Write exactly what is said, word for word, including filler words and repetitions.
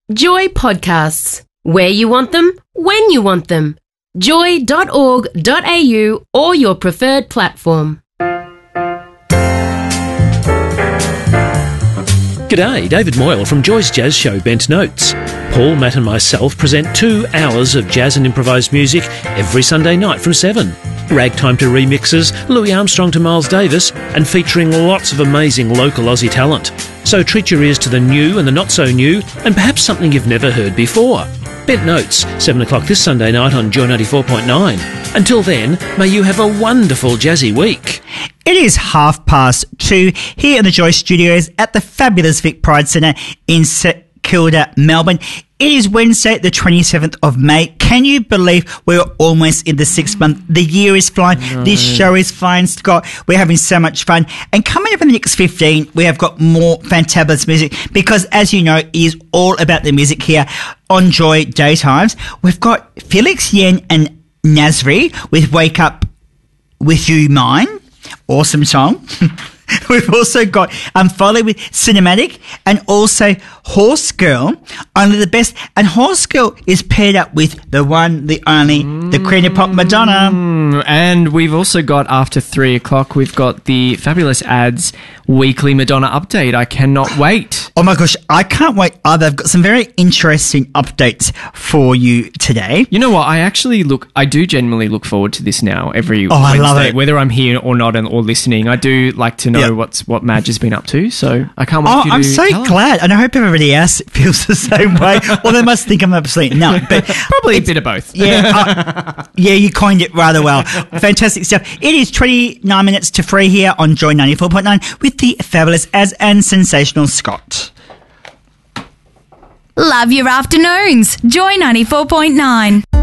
Joy Podcasts. Where you want them, when you want them. joy dot org dot a u or your preferred platform. G'day, David Moyle from Joy's Jazz Show Bent Notes. Paul, Matt and myself present two hours of jazz and improvised music every Sunday night from seven. Ragtime to remixes, Louis Armstrong to Miles Davis, and featuring lots of amazing local Aussie talent. So treat your ears to the new and the not so new, and perhaps something you've never heard before. Bent Notes, seven o'clock this Sunday night on Joy ninety-four point nine. Until then, may you have a wonderful jazzy week. It is half past two here in the Joy Studios at the fabulous Vic Pride Centre in St Kilda, Melbourne. It is Wednesday, the twenty-seventh of May. Can you believe we're almost in the sixth month? The year is flying. No. This show is flying, Scott. We're having so much fun. And coming up in the next fifteen, we have got more fantabulous music because, as you know, it is all about the music here on Joy Daytimes. We've got Felix Yen and Nasri with Wake Up With You Mine. Awesome song. We've also got um, Foley with Cinematic and also Horse Girl, Only the Best. And Horse Girl is paired up with the one, the only, the Queen of Pop, Madonna. Mm, and we've also got, after three o'clock, we've got the Fabulous Ads weekly Madonna update. I cannot wait. Oh my gosh, I can't wait either. I've got some very interesting updates for you today. You know what? I actually look, I do genuinely look forward to this now every oh, Wednesday. I love it. Whether I'm here or not and or listening, I do like to know yep. what's what Madge has been up to. So I can't wait oh, for you I'm to so tell glad. us. And I hope everybody else feels the same way. Well, they must think I'm absolutely nuts. But probably a bit of both. Yeah, uh, yeah, you coined it rather well. Fantastic stuff. It is twenty-nine minutes to three here on Joy ninety-four point nine with the fabulous As and sensational Scott. Love your afternoons. Joy ninety-four point nine.